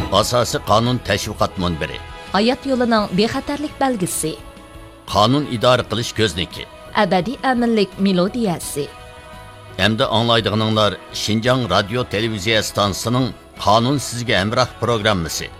Asosiy qonun tashviqot munbiri. Hayot yo'lining bexatarlik belgisi. Qonun idora qilish ko'zniki. Abadiy aminlik melodiyasi. Hamda anglaydiganlar Şinjan radio televiziya stansiyasining Qonun sizga hamroh programmasi.